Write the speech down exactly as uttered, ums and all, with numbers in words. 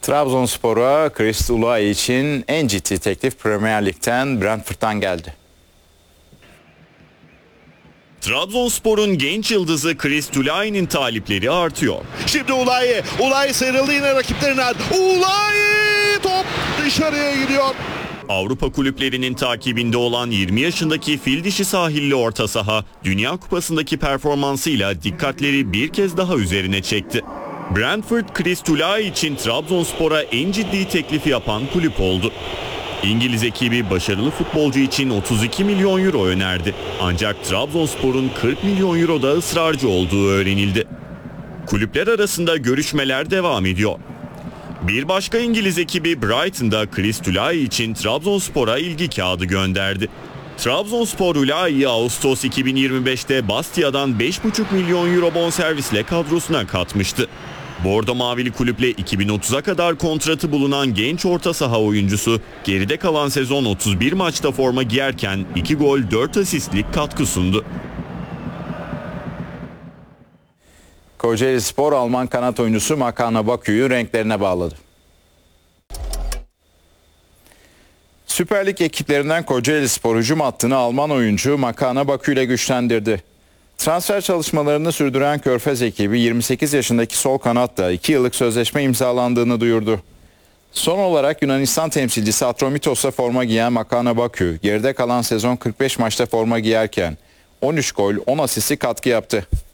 Trabzonspor'a Chris Ulay için en ciddi teklif Premier Lig'den Brentford'dan geldi. Trabzonspor'un genç yıldızı Chris Ulay'ın talipleri artıyor. Şimdi Ulay, Ulay sıyrıldı yine rakiplerinden. Ulay, top dışarıya gidiyor. Avrupa kulüplerinin takibinde olan yirmi yaşındaki fil dişi sahilli orta saha, Dünya Kupası'ndaki performansıyla dikkatleri bir kez daha üzerine çekti. Brentford, Chris Ulay için Trabzonspor'a en ciddi teklifi yapan kulüp oldu. İngiliz ekibi başarılı futbolcu için otuz iki milyon euro önerdi. Ancak Trabzonspor'un kırk milyon euroda ısrarcı olduğu öğrenildi. Kulüpler arasında görüşmeler devam ediyor. Bir başka İngiliz ekibi Brighton'da Chris Ulay için Trabzonspor'a ilgi kağıdı gönderdi. Trabzonspor Ulay'ı Ağustos iki bin yirmi beş'te Bastia'dan beş buçuk milyon euro bonservisle kadrosuna katmıştı. Bordo Mavili kulüple iki bin otuz'a kadar kontratı bulunan genç orta saha oyuncusu geride kalan sezon otuz bir maçta forma giyerken iki gol dört asistlik katkı sundu. Kocaelispor Alman kanat oyuncusu Makana Bakü'yü renklerine bağladı. Süper Lig ekiplerinden Kocaelispor hücum hattını Alman oyuncu Makana Bakü ile güçlendirdi. Transfer çalışmalarını sürdüren Körfez ekibi yirmi sekiz yaşındaki sol kanatta iki yıllık sözleşme imzalandığını duyurdu. Son olarak Yunanistan temsilcisi Atromitos'a forma giyen Makana Bakü, geride kalan sezon kırk beş maçta forma giyerken on üç gol on asistlik katkı yaptı.